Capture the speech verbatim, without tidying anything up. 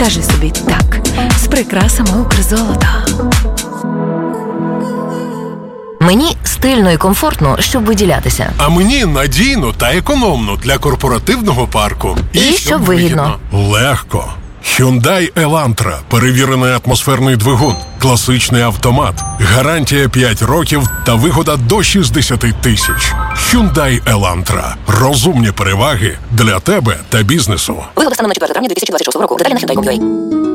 Скажи собі так з прикрасами Укрзолота. Мені стильно і комфортно, щоб виділятися. А мені надійно та економно для корпоративного парку. І, і щоб вигідно. Легко. Hyundai Elantra. Перевірений атмосферний двигун. Класичний автомат. Гарантія п'ять років та вигода до шістдесят тисяч. Hyundai Elantra. Розумні переваги для тебе та бізнесу. Вигода станом на четверте травня дві тисячі двадцять шостого року. Деталі на hyundai крапка com крапка ua.